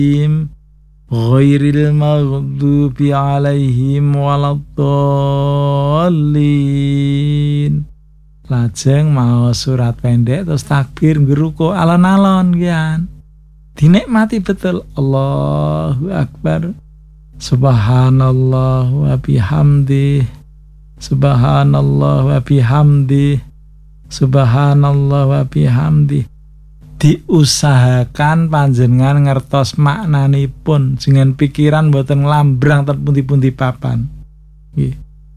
ghairil maghdubi alaihim waladdallin. Lajeng maos surat pendek terus takbir ngruku alon-alon kian. Dinikmati betul. Allahu Akbar. Subhanallah wa bihamdih. Subhanallah wa bihamdih. Subhanallah wa bihamdih. Diusahakan panjenengan ngertos maknanipun dengan pikiran boten nglambrang ten pundi-pundi papan. Nggih.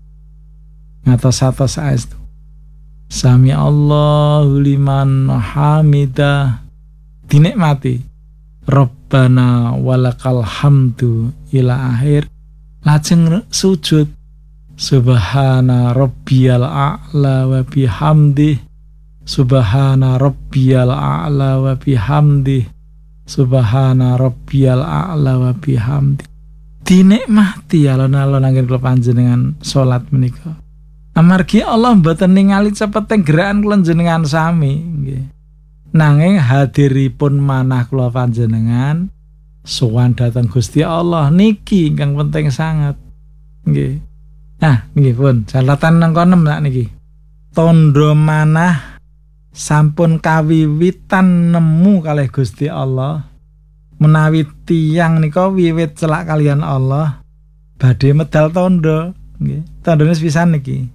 Ngatos-atos saestu. Sami Allahu liman hamidah. Dinikmati. Rabbana walakal hamdu ila akhir. Lajeng sujud. Subhana rabbiyal a'la wa bihamdih. Subhana rabbiyal a'la wa bihamdih. Subhana rabbiyal a'la wa bihamdih. Dinikmati alon-alon anggen kula panjenengan salat menika. Amargi Allah mboten ningali cepeteng gerakan kula jenengan sami nggih. Nanging hadiripun manah kula panjenengan sowan dhateng Gusti Allah niki ingkang penting sangat. Nggih. Nah, nggih pun catatan nang kono niki. Tondo manah sampun kawiwitan nemu kalih Gusti Allah. Menawi tiyang nika wiwit celak kalian Allah badhe medal tondo nggih. Tondone sepisan niki.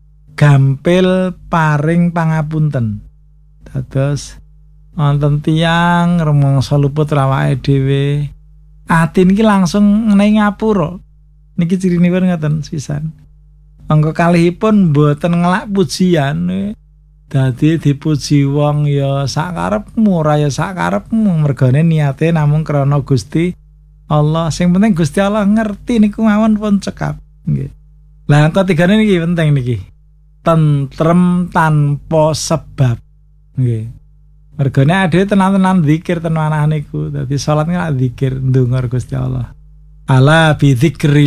Gampil paring pangapunten. Dados wonten tiyang rumangsa luput awake dhewe. Ati niki langsung ngenehi ngapura. Niki cirinipun ngaten sepisan. Angka kalihipun mboten ngelak pujian. Dadi dipuji wong ya sakarepmu, ora ya sakarepmu, mergane niate namung krana Gusti Allah. Sing penting Gusti Allah ngerti niku mawon pun cekap. Nggih. Lah angka 3 niki penting niki. Tentrem tanpa sebab. Nggih. Mergane ade tenan-tenan zikir ten manah niku. Dadi salat nek zikir ndonga Gusti Allah. Ala bi dzikri